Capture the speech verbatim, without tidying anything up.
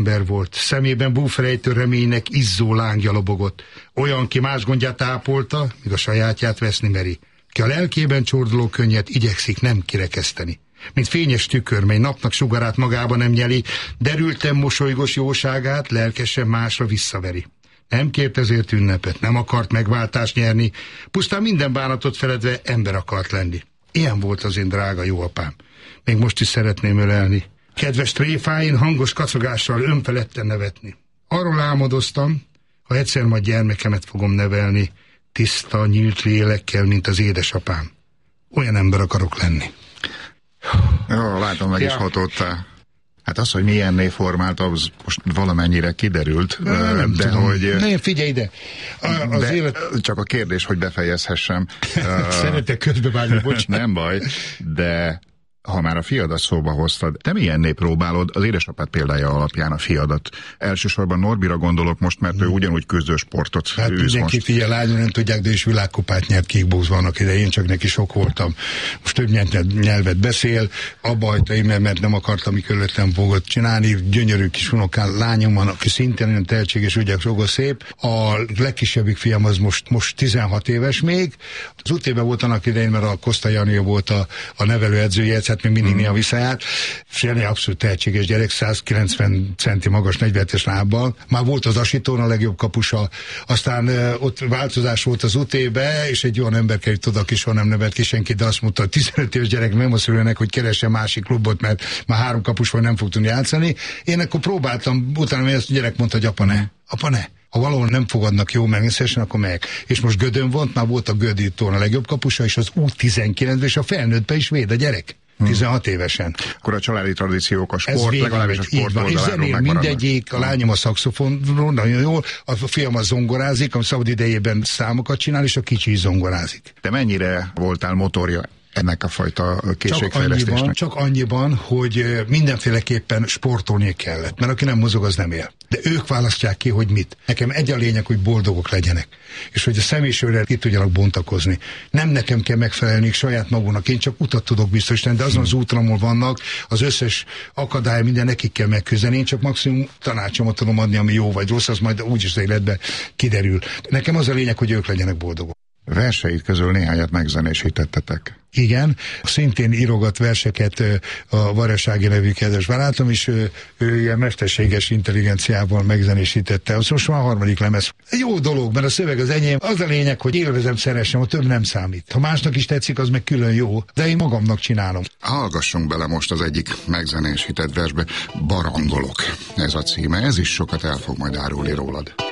ember volt, szemében búferejtő reménynek izzó lángja lobogott. Olyan, ki más gondját ápolta, míg a sajátját veszni meri. Ki a lelkében csorduló könnyet igyekszik nem kirekeszteni. Mint fényes tükör, mely napnak sugarát magába nem nyeli, derülten mosolygos jóságát lelkesen másra visszaveri. Nem kért ezért ünnepet, nem akart megváltást nyerni, pusztán minden bánatot feledve ember akart lenni. Ilyen volt az én drága jó apám. Még most is szeretném ölelni. Kedves tréfáin hangos kacogással önfeledten nevetni. Arról álmodoztam, ha egyszer majd gyermekemet fogom nevelni, tiszta, nyílt lélekkel, mint az édesapám. Olyan ember akarok lenni. Jó, látom, meg ja. is hatottál. Hát az, hogy milyenné formált, az most valamennyire kiderült, nem, nem de tudom. hogy... Ne, figyelj ide! A, az de élet... Csak a kérdés, hogy befejezhessem. Szeretek közbevágni, bocsánat. Nem baj, de ha már a fiadat szóba hoztad, te milyenné próbálod az édesapád példája alapján a fiadat? Elsősorban Norbira gondolok most, mert hmm. ő ugyanúgy küzdősportot hát űz mindenki most. figyel, lányom nem tudják, de is világkupát nyert kickboxban annak idején, csak neki sok voltam. Most több nyelvet beszél, abba hagyta én, mert nem akartam, ami körülöttem fogod csinálni. Gyönyörű kis unokán lányom van, aki szintén olyan tehetséges, ügyek, rogó, szép. A legkisebbik fiam az most, most tizenhat éves még. Az útében volt annak idején, mert a Koszta Jani volt a, a nevelőedzője, hát még mindig hmm. néha visszaját. Jani abszolút tehetséges gyerek, száz kilencven centi magas, negyvenes lábbal. Már volt az Asitón a legjobb kapusa, aztán uh, ott változás volt az utébe, és egy olyan ember került oda, aki soha nem nevelt ki senki, de azt mondta, hogy tizenöt éves gyerek nem azt szülőnek, hogy keressen másik klubot, mert már három kapus van, nem fog tudni játszani. Én akkor próbáltam, utána ezt a gyerek mondta, hogy apa ne, apa ne. Ha valahol nem fogadnak jó megnézhessen, akkor meg. És most Gödön volt, már volt a Gödítón a legjobb kapusa, és az U tizenkilenc, és a felnőttbe is véd a gyerek. tizenhat évesen. Akkor a családi tradíciók, a sport, legalábbis a sport van. És zenél mindegyik, a lányom a szaxofonról, nagyon jól, a fiam a zongorázik, a szabad idejében számokat csinál, és a kicsi zongorázik. Te mennyire voltál motorja ennek a fajta készségfejlesztésnek? Csak annyiban, csak annyiban, hogy mindenféleképpen sportolni kellett, mert aki nem mozog, az nem él. De ők választják ki, hogy mit. Nekem egy a lényeg, hogy boldogok legyenek, és hogy a személyiségre ki tudjanak bontakozni. Nem nekem kell megfelelni saját magunknak, én csak utat tudok biztosítani, de azon az úton, ahol vannak, az összes akadály, minden nekik kell megküzdeni. Én csak maximum tanácsomat tudom adni, ami jó vagy rossz, az majd úgyis az életben kiderül. Nekem az a lényeg, hogy ők legyenek boldogok. Verseid közül néhányat megzenésítettetek. Igen, szintén írogat verseket a Varasági nevű kedves barátom, és ő, ő ilyen mesterséges intelligenciával megzenésítette. Az most már a harmadik lemez. Jó dolog, mert a szöveg az enyém. Az a lényeg, hogy élvezem, szeressem, a több nem számít. Ha másnak is tetszik, az meg külön jó, de én magamnak csinálom. Hallgassunk bele most az egyik megzenésített versbe. Barangolok. Ez a címe, ez is sokat el fog majd árulni rólad.